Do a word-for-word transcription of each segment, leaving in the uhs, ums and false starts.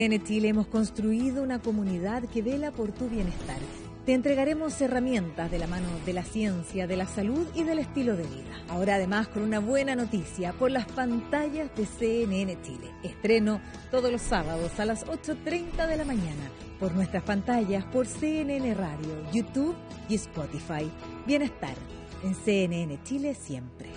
En Chile hemos construido una comunidad que vela por tu bienestar. Te entregaremos herramientas de la mano de la ciencia, de la salud y del estilo de vida. Ahora además con una buena noticia por las pantallas de C N N Chile. Estreno todos los sábados a las ocho treinta de la mañana por nuestras pantallas por C N N Radio, YouTube y Spotify. Bienestar en C N N Chile siempre.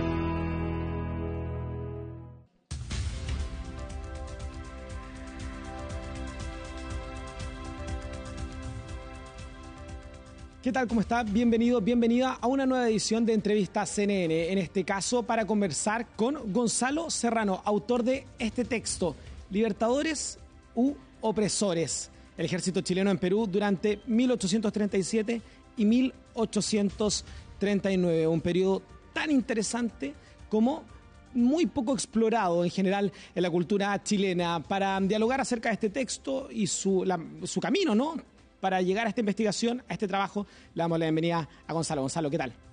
¿Qué tal? ¿Cómo está? Bienvenido, bienvenida a una nueva edición de Entrevista C N N. En este caso, para conversar con Gonzalo Serrano, autor de este texto, Libertadores u Opresores, el ejército chileno en Perú durante mil ochocientos treinta y siete y mil ochocientos treinta y nueve. Un periodo tan interesante como muy poco explorado en general en la cultura chilena. Para dialogar acerca de este texto y su, la, su camino, ¿no?, para llegar a esta investigación, a este trabajo, le damos la bienvenida a Gonzalo. Gonzalo, ¿qué tal?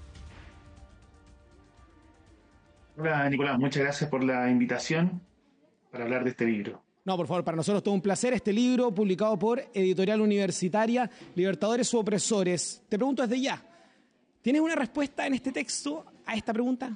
Hola, Nicolás. Muchas gracias por la invitación para hablar de este libro. No, por favor, para nosotros todo un placer. Este libro, publicado por Editorial Universitaria, Libertadores u Opresores. Te pregunto desde ya, ¿tienes una respuesta en este texto a esta pregunta?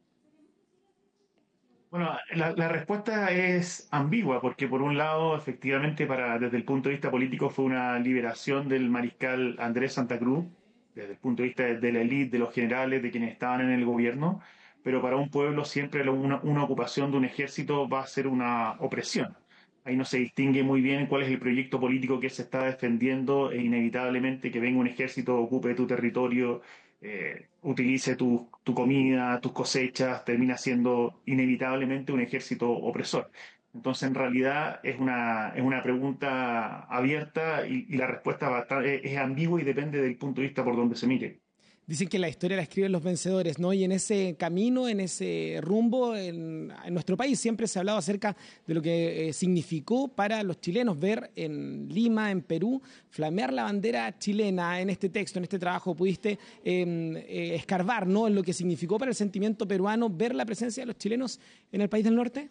Bueno, la, la respuesta es ambigua, porque por un lado, efectivamente, para, desde el punto de vista político, fue una liberación del mariscal Andrés Santa Cruz, desde el punto de vista de, de la élite, de los generales, de quienes estaban en el gobierno, pero para un pueblo siempre una, una ocupación de un ejército va a ser una opresión. Ahí no se distingue muy bien cuál es el proyecto político que se está defendiendo e inevitablemente que venga un ejército, ocupe tu territorio, eh, utilice tu, tu comida, tus cosechas, termina siendo inevitablemente un ejército opresor. Entonces, en realidad, es una, es una pregunta abierta y, y la respuesta bastante, es ambigua y depende del punto de vista por donde se mire. Dicen que la historia la escriben los vencedores, ¿no? Y en ese camino, en ese rumbo, en, en nuestro país siempre se ha hablado acerca de lo que eh, significó para los chilenos ver en Lima, en Perú, flamear la bandera chilena. En este texto, en este trabajo, pudiste eh, eh, escarbar, ¿no?, en lo que significó para el sentimiento peruano ver la presencia de los chilenos en el país del norte.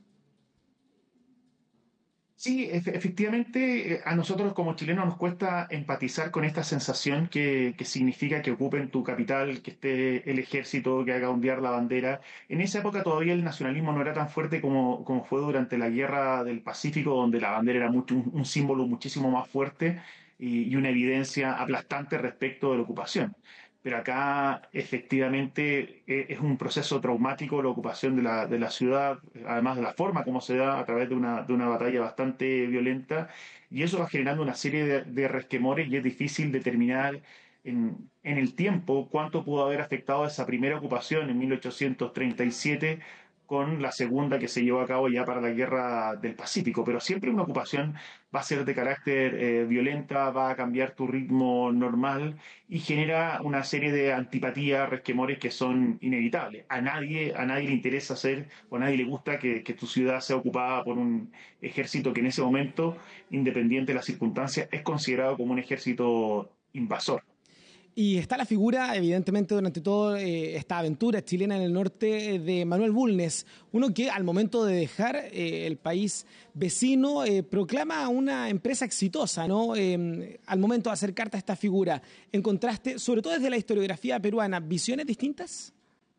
Sí, efectivamente, a nosotros como chilenos nos cuesta empatizar con esta sensación que, que significa que ocupen tu capital, que esté el ejército, que haga ondear la bandera. En esa época todavía el nacionalismo no era tan fuerte como, como fue durante la Guerra del Pacífico, donde la bandera era mucho, un, un símbolo muchísimo más fuerte y, y una evidencia aplastante respecto de la ocupación. Pero acá efectivamente es un proceso traumático la ocupación de la, de la ciudad, además de la forma como se da a través de una, de una batalla bastante violenta, y eso va generando una serie de, de resquemores y es difícil determinar en, en el tiempo cuánto pudo haber afectado esa primera ocupación en mil ochocientos treinta y siete con la segunda que se llevó a cabo ya para la Guerra del Pacífico. Pero siempre una ocupación va a ser de carácter eh, violenta, va a cambiar tu ritmo normal y genera una serie de antipatías, resquemores que son inevitables. A nadie, a nadie le interesa hacer o a nadie le gusta que, que tu ciudad sea ocupada por un ejército que en ese momento, independiente de las circunstancias, es considerado como un ejército invasor. Y está la figura, evidentemente, durante toda eh, esta aventura chilena en el norte de Manuel Bulnes, uno que al momento de dejar eh, el país vecino eh, proclama una empresa exitosa, ¿no? Eh, al momento de acercarte a esta figura, ¿encontraste, sobre todo desde la historiografía peruana, visiones distintas?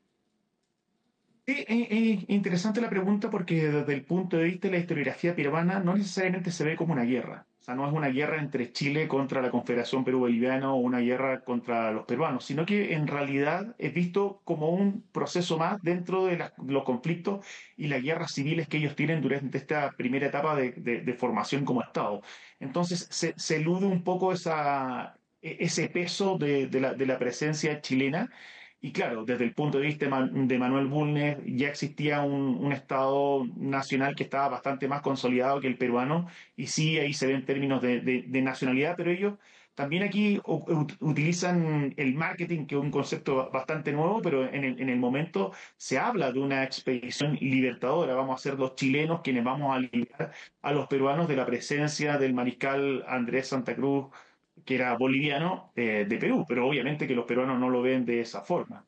Sí, es, es interesante la pregunta porque desde el punto de vista de la historiografía peruana no necesariamente se ve como una guerra. O sea, no es una guerra entre Chile contra la Confederación Perú-Boliviana o una guerra contra los peruanos, sino que en realidad es visto como un proceso más dentro de las, los conflictos y las guerras civiles que ellos tienen durante esta primera etapa de, de, de formación como Estado. Entonces se, se elude un poco esa, ese peso de, de, la, de la presencia chilena. Y claro, desde el punto de vista de Manuel Bulnes ya existía un, un Estado nacional que estaba bastante más consolidado que el peruano, y sí, ahí se ven términos de, de, de nacionalidad, pero ellos también aquí ut- utilizan el marketing, que es un concepto bastante nuevo, pero en el, en el momento se habla de una expedición libertadora. Vamos a ser los chilenos quienes vamos a liberar a los peruanos de la presencia del mariscal Andrés Santa Cruz, que era boliviano, eh, de Perú, pero obviamente que los peruanos no lo ven de esa forma.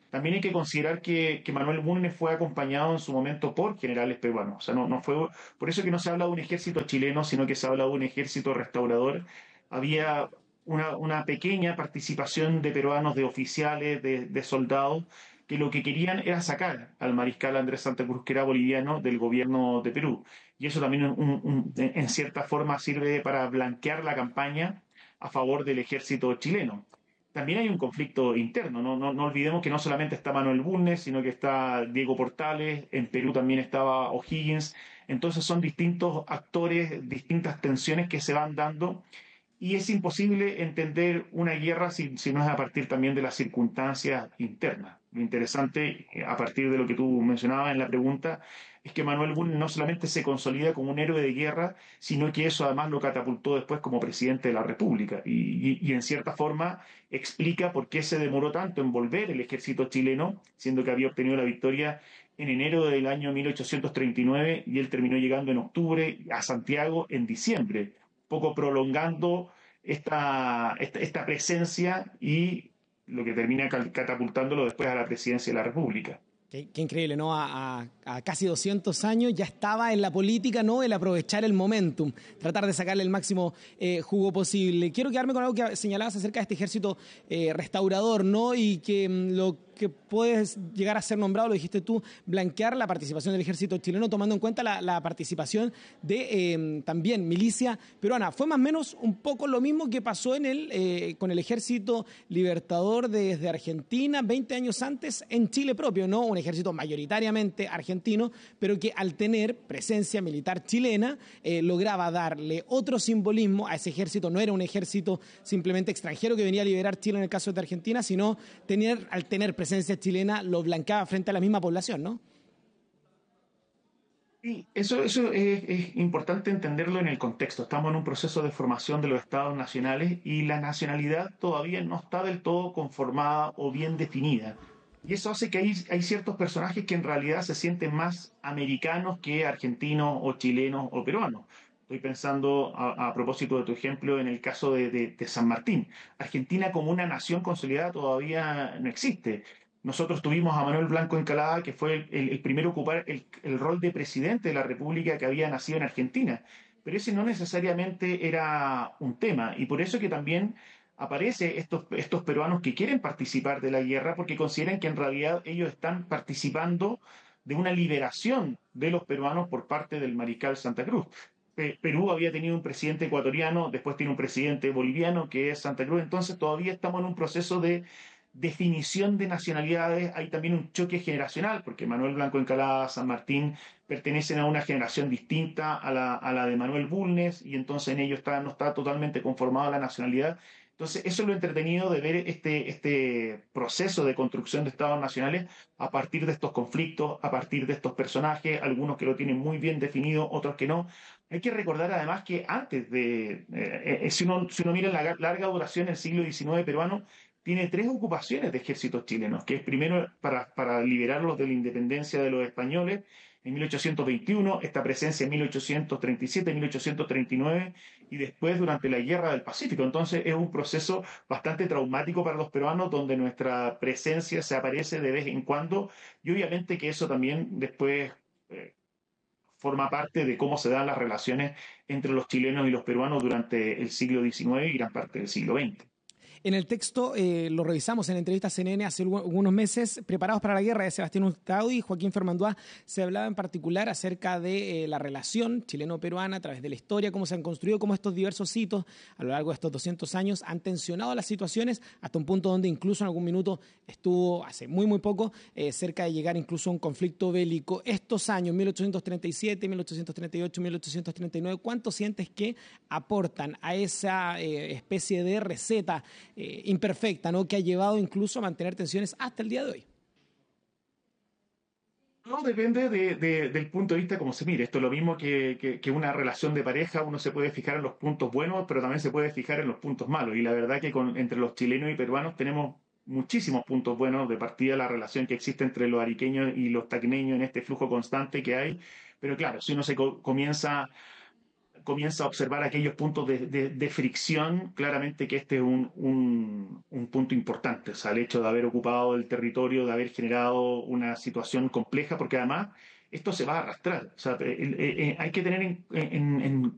también hay que considerar que, que Manuel Bulnes fue acompañado en su momento por generales peruanos. O sea, no, no fue, por eso que no se habla de un ejército chileno, sino que se habla de un ejército restaurador. Había una, una pequeña participación de peruanos, de oficiales, de, de soldados, que lo que querían era sacar al mariscal Andrés Santa Cruz, que era boliviano, del gobierno de Perú. Y eso también un, un, en cierta forma sirve para blanquear la campaña a favor del ejército chileno. También hay un conflicto interno, ¿no? No, no olvidemos que no solamente está Manuel Bulnes, sino que está Diego Portales, en Perú también estaba O'Higgins. Entonces son distintos actores, distintas tensiones que se van dando, y es imposible entender una guerra si, si no es a partir también de las circunstancias internas. Lo interesante, eh, a partir de lo que tú mencionabas en la pregunta, es que Manuel Bulnes no solamente se consolida como un héroe de guerra, sino que eso además lo catapultó después como presidente de la República. Y, y, y en cierta forma explica por qué se demoró tanto en volver el ejército chileno, siendo que había obtenido la victoria en enero del año mil ochocientos treinta y nueve y él terminó llegando en octubre a Santiago en diciembre, poco prolongando esta, esta, esta presencia y lo que termina catapultándolo después a la presidencia de la República. Qué, qué increíble, ¿no? A, a, a casi doscientos años ya estaba en la política, ¿no? El aprovechar el momentum, tratar de sacarle el máximo eh, jugo posible. Quiero quedarme con algo que señalabas acerca de este ejército eh, restaurador, ¿no? Y que mm, lo que puede llegar a ser nombrado, lo dijiste tú, blanquear la participación del ejército chileno, tomando en cuenta la, la participación de eh, también milicia peruana. Fue más o menos un poco lo mismo que pasó en el, eh, con el ejército libertador desde Argentina veinte años antes en Chile propio, ¿no? Un ejército mayoritariamente argentino, pero que al tener presencia militar chilena eh, lograba darle otro simbolismo a ese ejército. No era un ejército simplemente extranjero que venía a liberar Chile en el caso de Argentina, sino tener, al tener presencia chilena lo blanqueaba frente a la misma población, ¿no? Sí, eso, eso es, es importante entenderlo en el contexto. Estamos en un proceso de formación de los estados nacionales y la nacionalidad todavía no está del todo conformada o bien definida. Y eso hace que hay, hay ciertos personajes que en realidad se sienten más americanos que argentinos o chilenos o peruanos. Estoy pensando, a, a propósito de tu ejemplo, en el caso de, de, de San Martín. Argentina como una nación consolidada todavía no existe. Nosotros tuvimos a Manuel Blanco Encalada, que fue el, el primero a ocupar el, el rol de presidente de la República que había nacido en Argentina. Pero ese no necesariamente era un tema. Y por eso que también aparece estos, estos peruanos que quieren participar de la guerra porque consideran que en realidad ellos están participando de una liberación de los peruanos por parte del mariscal Santa Cruz. Perú había tenido un presidente ecuatoriano, después tiene un presidente boliviano que es Santa Cruz, entonces todavía estamos en un proceso de definición de nacionalidades. Hay también un choque generacional, porque Manuel Blanco Encalada, San Martín pertenecen a una generación distinta a la, a la de Manuel Bulnes, y entonces en ellos está, no está totalmente conformada la nacionalidad. Entonces, eso es lo entretenido de ver este, este proceso de construcción de estados nacionales a partir de estos conflictos, a partir de estos personajes, algunos que lo tienen muy bien definido, otros que no. Hay que recordar además que antes de, eh, eh, si, uno, si uno mira la larga duración, el siglo diecinueve peruano tiene tres ocupaciones de ejércitos chilenos, que es primero para, para liberarlos de la independencia de los españoles, en mil ochocientos veintiuno, esta presencia en mil ochocientos treinta y siete, mil ochocientos treinta y nueve y después durante la Guerra del Pacífico. Entonces es un proceso bastante traumático para los peruanos donde nuestra presencia se aparece de vez en cuando y obviamente que eso también después eh, forma parte de cómo se dan las relaciones entre los chilenos y los peruanos durante el siglo diecinueve y gran parte del siglo veinte. En el texto, eh, lo revisamos en la entrevista C N N hace algunos meses, Preparados para la Guerra, de Sebastián Hurtado y Joaquín Fermanduá, se hablaba en particular acerca de eh, la relación chileno-peruana a través de la historia, cómo se han construido, cómo estos diversos hitos a lo largo de estos doscientos años han tensionado las situaciones hasta un punto donde incluso en algún minuto estuvo, hace muy muy poco, eh, cerca de llegar incluso a un conflicto bélico. Estos años, mil ochocientos treinta y siete, mil ochocientos treinta y ocho, mil ochocientos treinta y nueve, ¿cuánto sientes que aportan a esa eh, especie de receta Eh, imperfecta, ¿no?, que ha llevado incluso a mantener tensiones hasta el día de hoy? No, depende de, de, del punto de vista como se mire. Esto es lo mismo que, que, que una relación de pareja. Uno se puede fijar en los puntos buenos, pero también se puede fijar en los puntos malos. Y la verdad que con, entre los chilenos y peruanos tenemos muchísimos puntos buenos. De partida la relación que existe entre los ariqueños y los tacneños en este flujo constante que hay. Pero claro, si uno se co- comienza comienza a observar aquellos puntos de, de, de fricción, claramente que este es un, un, un punto importante. O sea, el hecho de haber ocupado el territorio, de haber generado una situación compleja, porque además esto se va a arrastrar. O sea, el, el, el, hay que tener en, en, en